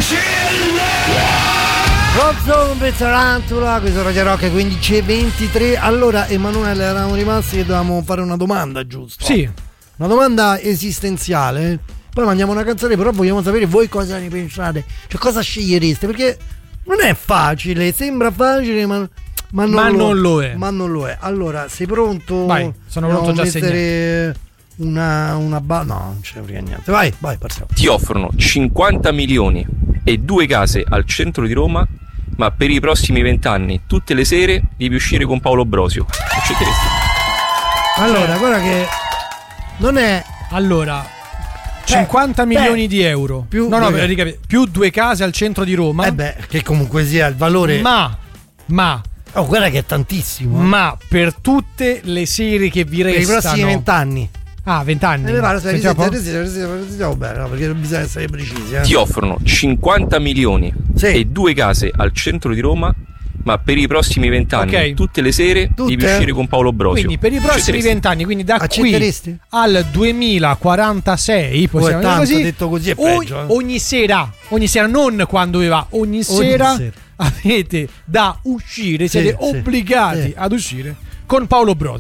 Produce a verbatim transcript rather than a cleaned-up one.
Rob Tarantula, questo Radio Rock quindici e ventitré. Allora, Emanuele, eravamo rimasti che dovevamo fare una domanda, giusto? Sì. Una domanda esistenziale. Poi mandiamo una canzone, però vogliamo sapere voi cosa ne pensate. Cioè, cosa scegliereste? Perché non è facile, sembra facile, ma, ma, non, ma lo, non lo è. Ma non lo è. Allora, sei pronto? Vai, sono pronto già a mettere una, una ba- no, non ce ne frega niente. Vai, vai, partiamo. Ti offrono cinquanta milioni e due case al centro di Roma, ma per i prossimi vent'anni tutte le sere devi uscire con Paolo Brosio. Accetteresti? Allora, cioè, guarda che non è... Allora... cinquanta beh, milioni beh, di euro più no no due, ricapi, più due case al centro di Roma, eh beh, che comunque sia il valore, ma ma oh, guarda che è tantissimo, ma per tutte le serie che vi restano per i prossimi vent'anni. Ah, vent'anni. Eh, pare, sentiamo, sentiamo bene, no, perché bisogna essere precisi, eh. Ti offrono cinquanta milioni sì. e due case al centro di Roma, ma per i prossimi vent'anni okay. tutte le sere tutte? devi uscire con Paolo Brosio. Quindi per i prossimi vent'anni, quindi da qui al duemilaquarantasei, possiamo dire così, detto così è peggio, ogni, eh. ogni sera, ogni sera, non quando vi va, ogni, ogni sera, sera avete da uscire, siete sì, obbligati sì. ad uscire con Paolo Brosio.